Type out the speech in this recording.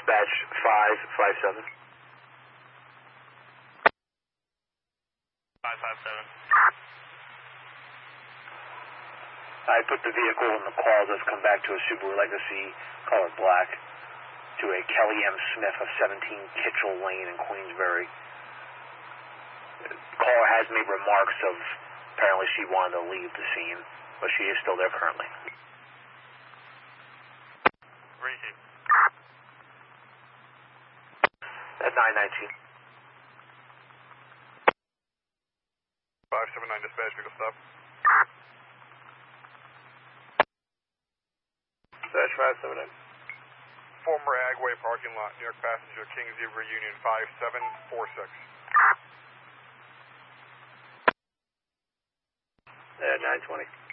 Dispatch 557. 557. I put the vehicle in the call that's come back to a Subaru Legacy, color black, to a Kelly M. Smith of 17 Kitchell Lane in Queensbury. The caller has made remarks of apparently she wanted to leave the scene, but she is still there currently. Where is he? At 919. 579 dispatch, vehicle stop. Dispatch 579. Former Agway parking lot, New York passenger, Kings River Union 5746. At 920.